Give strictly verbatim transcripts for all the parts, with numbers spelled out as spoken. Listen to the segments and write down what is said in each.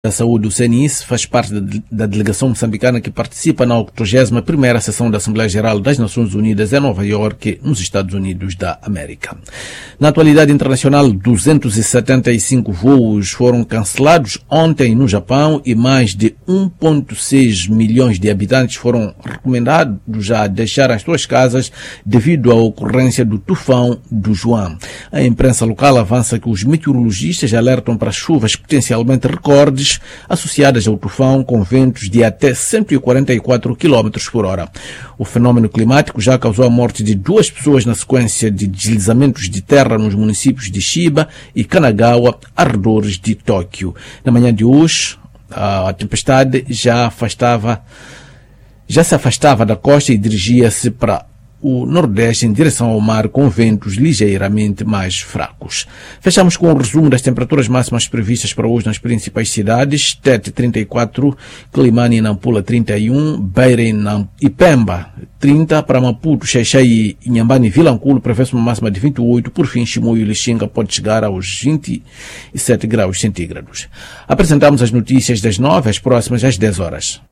da Saúde, o C N I S, faz parte da delegação moçambicana que participa na octogésima primeira sessão da Assembleia Geral das Nações Unidas em Nova Iorque, nos Estados Unidos da América. Na atualidade internacional, duzentos e setenta e cinco voos foram cancelados ontem no Japão e mais de um vírgula seis milhões de habitantes foram recomendados a deixar as suas casas devido à ocorrência do tufão do João. A imprensa local avança que os meteorologistas alertam para chuvas potencialmente recordes associadas ao tufão com ventos de até cento e quarenta e quatro quilômetros por hora. O fenômeno climático já causou a morte de duas pessoas na sequência de deslizamentos de terra nos municípios de Chiba e Kanagawa, arredores de Tóquio. Na manhã de hoje, a tempestade já afastava, já se afastava da costa e dirigia-se para o nordeste em direção ao mar com ventos ligeiramente mais fracos. Fechamos com o resumo das temperaturas máximas previstas para hoje nas principais cidades: Tete trinta e quatro, Climane e Nampula trinta e um, Beira e Pemba trinta, para Maputo, Xaixai, Inhambane e Vilanculo prevê-se uma máxima de vinte e oito, por fim Chimoio e Lixinga pode chegar aos vinte e sete graus centígrados. Apresentamos as notícias das nove, as próximas às dez horas.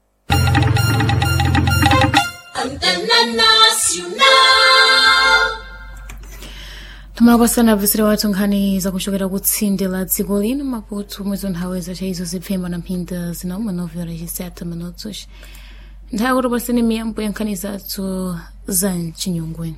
Tumakupasana bvisire wathu nkhani zakuchokera kutsinde la dziko lino Maputo mwezi wa nthawi zachayizo zipfemba na mphinda zinauma nove horas e sete minutos. Nthawi kuti pasene miyambo ya nkhani zathu za mchinyungwe.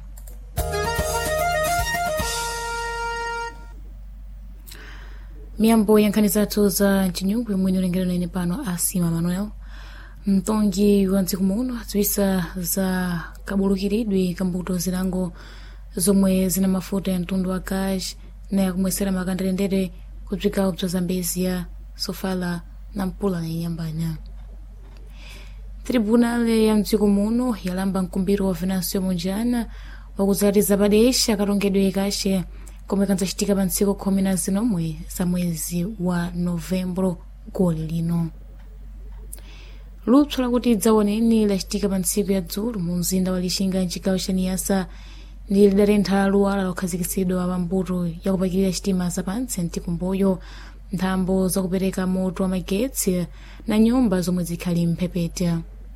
Miyambo ya nkhani zathu za mchinyungwe mwini ulengerano ine pano Asima Manuel. Mtongi wa mdziko muno adziwisa za kabulukiridwe kambuto zilango zomwe zina mafuta ya mtundu wa gás na yakumwesera makandendere kudzikawo bza Zambezia, Sofala na Mpula na Inhambane. Tribunale ya mdziko muno yalamba mkumbiro wa Venancio Mondlane wakuzatiza padesha katongedwe kashe komwe kanzachitika pa ntsiku khumi na zinomwe za mwezi wa Novembro goli lino. Lupso lakuti dzaoneni lachitika pa ntsiku ya dzulo mu mzinda wa Lixinga mchigawo cha Niassa ndi lidatentha luwala lokhazikitsidwa pa mbuto yakupakirira chitima zapantsi mtikumboyo, nthambo zakupereka moto wa magetsi na nyumba zomwe zikhali mphepete.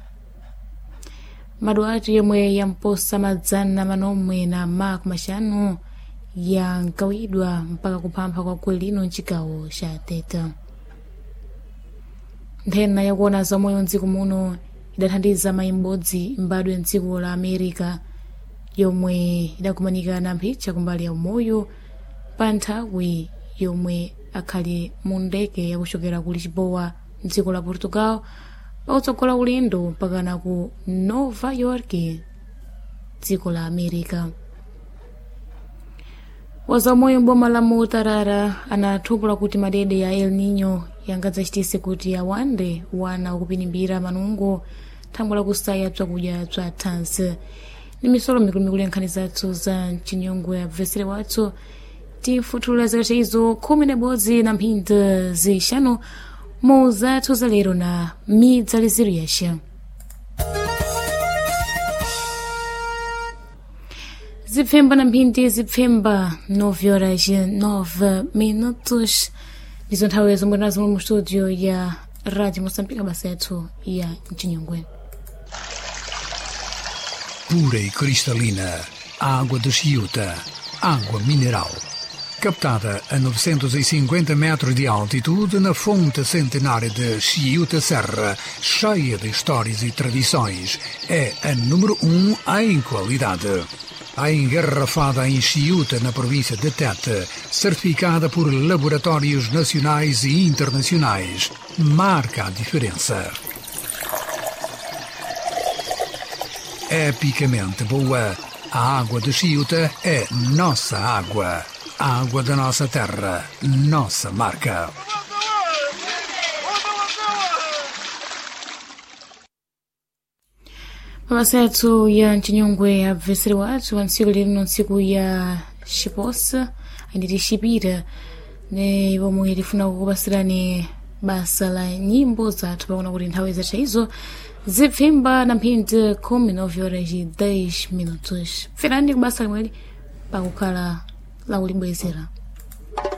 Madwatu yomwe yamposa madzana manomwe na ma kumashanu yankawidwa mpaka kuphampha kwa goli lino mchigawo cha Tete. Nthena yakuona zamoyo mdziko muno idathandiza mayimbodzi mbadwe mdziko la America yomwe idakumanika na mphicha kumbali ya umoyo pa nthawi yomwe akhali mu ndege yakuchokera ku Lisboa mdziko la Portugal pakutsogola ulendo mpakana ku Nova York dziko la America. Wazamoyo mboma la Mutarara anathupula kuti madede ya El Nino yangadzachitise kuti awande wana ukupinimbira manungo thangwe lakusaya bzakudya bza thansi. Ni misolo mikulumikulu ya nkhani zathu za mchinyungwe abvesere wathu tifutulula zakachaizo khumi na bodzi na mphindi zixanu mu zathu za lero na midza liziru yasha. Zipfemba na mphindi zipfemba nove horas e nove minutos. Ndizo nthawi zomwe nazo mu studio ya Radio Moçambique basa yathu ya mchinyungwe. Pura e cristalina, água de Chiuta, água mineral. Captada a novecentos e cinquenta metros de altitude na fonte centenária de Chiuta Serra, cheia de histórias e tradições, é a número um em qualidade. A engarrafada em Chiuta, na província de Tete, certificada por laboratórios nacionais e internacionais, marca a diferença. Epicamente boa, a água de Chiuta é nossa água. A água da nossa terra, nossa marca. Papasethu ya mchinyungwe abvesere wathu wa ntsiku lino ntsiku ya xiposa ayinditi xipira ne pomwe tifuna kukupasirani basa la nyimbo zathu pakuona kuti nthawi zachayizo zipfemba na mphindi khumi nove horas e dez minutos. Ferani kubasa limweli pakukhala la ulibwezera.